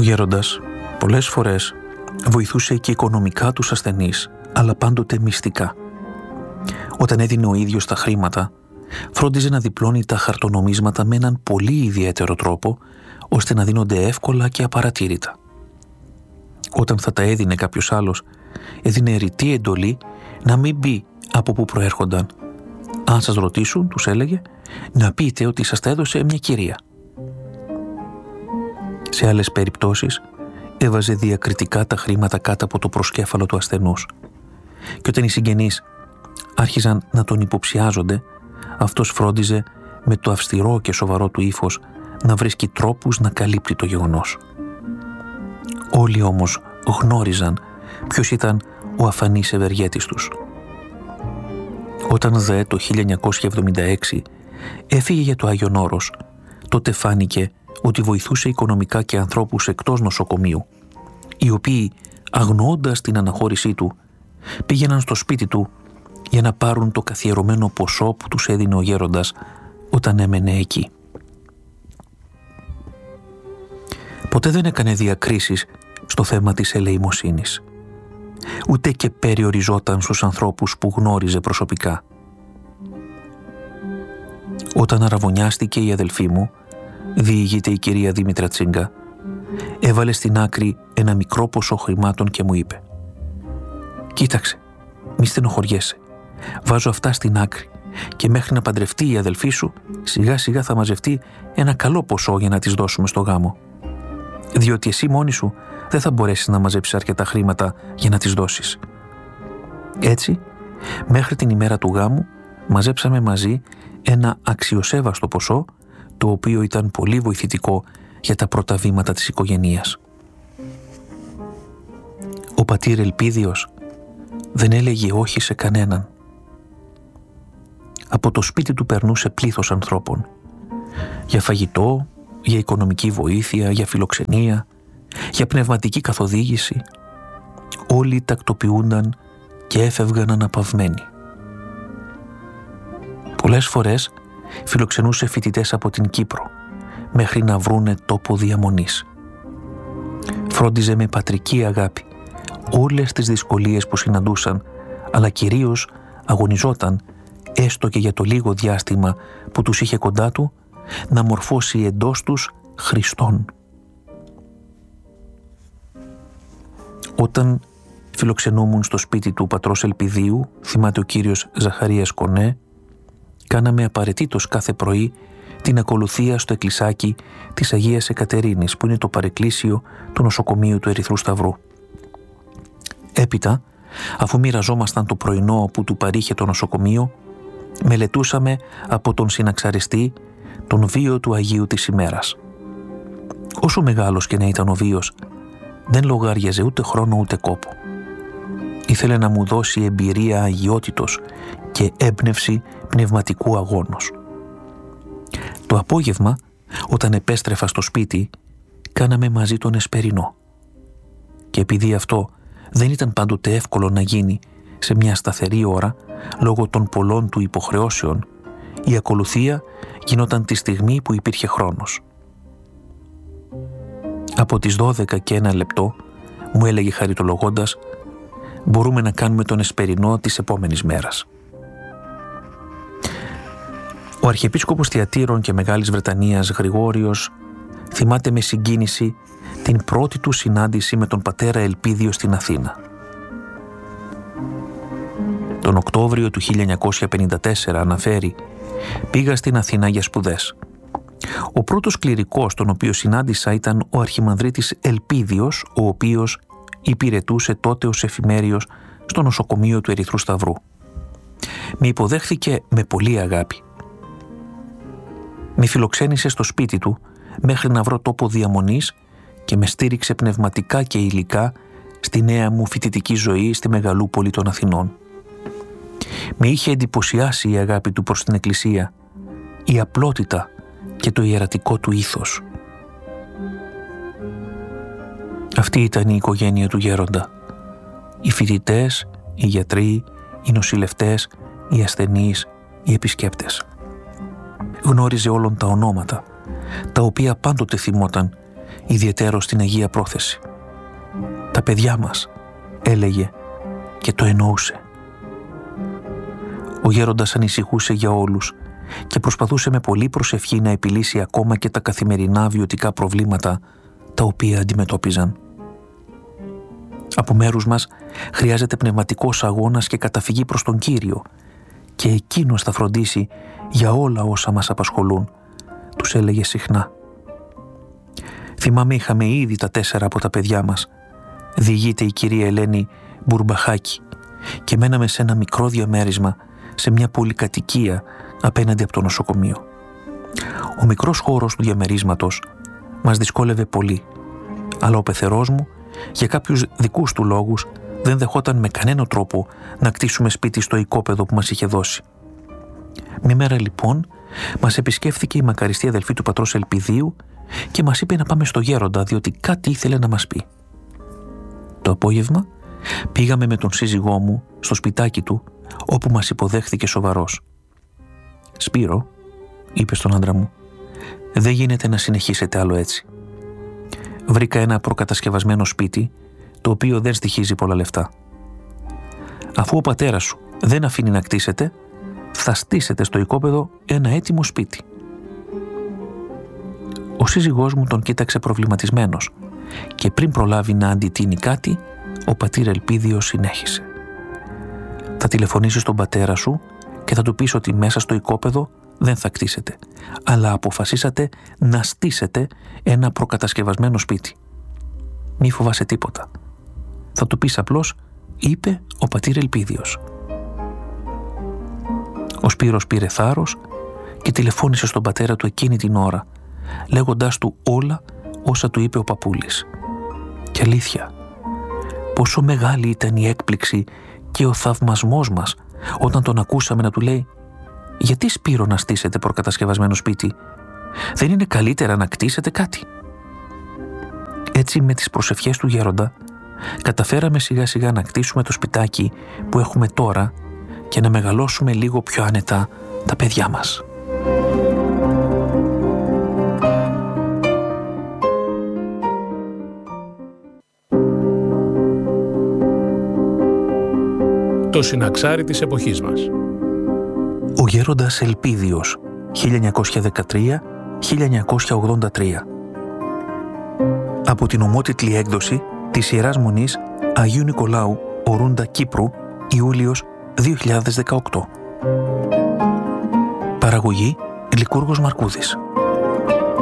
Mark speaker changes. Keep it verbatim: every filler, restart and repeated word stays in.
Speaker 1: γέροντας πολλές φορές βοηθούσε και οικονομικά τους ασθενείς, αλλά πάντοτε μυστικά. Όταν έδινε ο ίδιος τα χρήματα, φρόντιζε να διπλώνει τα χαρτονομίσματα με έναν πολύ ιδιαίτερο τρόπο, ώστε να δίνονται εύκολα και απαρατήρητα. Όταν θα τα έδινε κάποιος άλλος, έδινε ρητή εντολή να μην πει από πού προέρχονταν. Αν σας ρωτήσουν, τους έλεγε, να πείτε ότι σας τα έδωσε μια κυρία. Σε άλλες περιπτώσεις, έβαζε διακριτικά τα χρήματα κάτω από το προσκέφαλο του ασθενούς. Και όταν οι συγγενείς άρχιζαν να τον υποψιάζονται, αυτός φρόντιζε με το αυστηρό και σοβαρό του ύφος να βρίσκει τρόπους να καλύπτει το γεγονός. Όλοι όμως γνώριζαν ποιος ήταν ο αφανής ευεργέτης τους. Όταν δε το χίλια εννιακόσια εβδομήντα έξι έφυγε για το Άγιον Όρος, τότε φάνηκε ότι βοηθούσε οικονομικά και ανθρώπους εκτός νοσοκομείου, οι οποίοι, αγνοώντας την αναχώρησή του, πήγαιναν στο σπίτι του για να πάρουν το καθιερωμένο ποσό που τους έδινε ο γέροντας όταν έμενε εκεί. Ποτέ δεν έκανε διακρίσεις στο θέμα της ελεημοσύνης. Ούτε και περιοριζόταν στους ανθρώπους που γνώριζε προσωπικά. Όταν αραβωνιάστηκε η αδελφή μου, διηγείται η κυρία Δήμητρα Τσίγκα, έβαλε στην άκρη ένα μικρό ποσό χρημάτων και μου είπε: «Κοίταξε, μη στενοχωριέσαι. Βάζω αυτά στην άκρη και μέχρι να παντρευτεί η αδελφή σου, σιγά σιγά θα μαζευτεί ένα καλό ποσό για να της δώσουμε στο γάμο. Διότι εσύ μόνη σου δεν θα μπορέσεις να μαζέψεις αρκετά χρήματα για να τις δώσεις». Έτσι, μέχρι την ημέρα του γάμου, μαζέψαμε μαζί ένα αξιοσέβαστο ποσό, το οποίο ήταν πολύ βοηθητικό για τα πρώτα βήματα της οικογένειας. Ο πατήρ Ελπίδιος δεν έλεγε όχι σε κανέναν. Από το σπίτι του περνούσε πλήθος ανθρώπων. Για φαγητό, για οικονομική βοήθεια, για φιλοξενία, για πνευματική καθοδήγηση. Όλοι τακτοποιούνταν και έφευγαν αναπαυμένοι. Πολλές φορές φιλοξενούσε φοιτητές από την Κύπρο, μέχρι να βρούνε τόπο διαμονής. Φρόντιζε με πατρική αγάπη όλες τις δυσκολίες που συναντούσαν, αλλά κυρίως αγωνιζόταν, έστω και για το λίγο διάστημα που τους είχε κοντά του, να μορφώσει εντός τους Χριστόν. Όταν φιλοξενούμουν στο σπίτι του πατρός Ελπιδίου, θυμάται ο κύριος Ζαχαρίας Κονέ, κάναμε απαραίτητος κάθε πρωί την ακολουθία στο εκκλησάκι της Αγίας Εκατερίνης, που είναι το παρεκκλήσιο του νοσοκομείου του Ερυθρού Σταυρού. Έπειτα, αφού μοιραζόμασταν το πρωινό που του παρήχε το νοσοκομείο, μελετούσαμε από τον συναξαριστή τον βίο του Αγίου της ημέρας. Όσο μεγάλος και να ήταν ο βίος, δεν λογάριαζε ούτε χρόνο ούτε κόπο. Ήθελε να μου δώσει εμπειρία αγιότητος και έμπνευση πνευματικού αγώνος. Το απόγευμα, όταν επέστρεφα στο σπίτι, κάναμε μαζί τον εσπερινό. Και επειδή αυτό δεν ήταν πάντοτε εύκολο να γίνει σε μια σταθερή ώρα, λόγω των πολλών του υποχρεώσεων, η ακολουθία γινόταν τη στιγμή που υπήρχε χρόνος. Από τις δώδεκα και ένα λεπτό, μου έλεγε χαριτολογώντας, μπορούμε να κάνουμε τον εσπερινό της επόμενης μέρας. Ο Αρχιεπίσκοπος Θειατήρων και Μεγάλης Βρετανίας Γρηγόριος θυμάται με συγκίνηση την πρώτη του συνάντηση με τον πατέρα Ελπίδιο στην Αθήνα. Τον Οκτώβριο του χίλια εννιακόσια πενήντα τέσσερα, αναφέρει, πήγα στην Αθήνα για σπουδές. Ο πρώτος κληρικός τον οποίο συνάντησα ήταν ο Αρχιμανδρίτης Ελπίδιος, ο οποίος υπηρετούσε τότε ως εφημέριος στο νοσοκομείο του Ερυθρού Σταυρού. Με υποδέχθηκε με πολύ αγάπη. Με φιλοξένησε στο σπίτι του μέχρι να βρω τόπο διαμονής και με στήριξε πνευματικά και υλικά στη νέα μου φοιτητική ζωή στη μεγαλούπολη των Αθηνών. Με είχε εντυπωσιάσει η αγάπη του προς την Εκκλησία, η απλότητα και το ιερατικό του ήθος. Αυτή ήταν η οικογένεια του γέροντα. Οι φοιτητές, οι γιατροί, οι νοσηλευτές, οι ασθενείς, οι επισκέπτες. Γνώριζε όλων τα ονόματα, τα οποία πάντοτε θυμόταν ιδιαιτέρως στην Αγία Πρόθεση. «Τα παιδιά μας», έλεγε, και το εννοούσε. Ο γέροντας ανησυχούσε για όλους και προσπαθούσε με πολλή προσευχή να επιλύσει ακόμα και τα καθημερινά βιωτικά προβλήματα τα οποία αντιμετώπιζαν. Από μέρους μας χρειάζεται πνευματικός αγώνας και καταφυγή προς τον Κύριο και Εκείνος θα φροντίσει για όλα όσα μας απασχολούν, τους έλεγε συχνά. Θυμάμαι είχαμε ήδη τα τέσσερα από τα παιδιά μας, διηγείται η κυρία Ελένη Μπουρμπαχάκη, και μέναμε σε ένα μικρό διαμέρισμα σε μια πολυκατοικία απέναντι από το νοσοκομείο. Ο μικρός χώρος του διαμερίσματος μας δυσκόλευε πολύ, αλλά ο πεθερός μου για κάποιους δικούς του λόγους δεν δεχόταν με κανένα τρόπο να κτίσουμε σπίτι στο οικόπεδο που μας είχε δώσει. Μια μέρα λοιπόν μας επισκέφθηκε η μακαριστή αδελφή του πατρός Ελπιδίου και μας είπε να πάμε στο γέροντα, διότι κάτι ήθελε να μας πει. Το απόγευμα πήγαμε με τον σύζυγό μου στο σπιτάκι του, όπου μας υποδέχθηκε σοβαρός. «Σπύρο», είπε στον άντρα μου, «δεν γίνεται να συνεχίσετε άλλο έτσι. Βρήκα ένα προκατασκευασμένο σπίτι, το οποίο δεν στοιχίζει πολλά λεφτά. Αφού ο πατέρας σου δεν αφήνει να κτίσετε, θα στήσετε στο οικόπεδο ένα έτοιμο σπίτι». Ο σύζυγός μου τον κοίταξε προβληματισμένος και πριν προλάβει να αντιτείνει κάτι, ο πατήρ Ελπίδιος συνέχισε. «Θα τηλεφωνήσεις στον πατέρα σου και θα του πεις ότι μέσα στο οικόπεδο δεν θα κτίσετε, αλλά αποφασίσατε να στήσετε ένα προκατασκευασμένο σπίτι. Μη φοβάσαι τίποτα. Θα του πεις απλώς», είπε ο πατήρ Ελπίδιος. Ο Σπύρος πήρε θάρρος και τηλεφώνησε στον πατέρα του εκείνη την ώρα, λέγοντάς του όλα όσα του είπε ο παππούλης. Και αλήθεια, πόσο μεγάλη ήταν η έκπληξη και ο θαυμασμός μας όταν τον ακούσαμε να του λέει «Γιατί, Σπύρο, να στήσετε προκατασκευασμένο σπίτι? Δεν είναι καλύτερα να κτίσετε κάτι?» Έτσι, με τις προσευχές του γέροντα καταφέραμε σιγά σιγά να κτίσουμε το σπιτάκι που έχουμε τώρα και να μεγαλώσουμε λίγο πιο άνετα τα παιδιά μας.
Speaker 2: Το συναξάρι της εποχής μας.
Speaker 1: Ο γέροντας Ελπίδιος, χίλια εννιακόσια δεκατρία με χίλια εννιακόσια ογδόντα τρία. Από την ομότιτλη έκδοση της Ιεράς Μονής Αγίου Νικολάου, Ορούντα, Κύπρου, Ιούλιος δύο χιλιάδες δεκαοκτώ. Παραγωγή Λικούργος Μαρκούδης.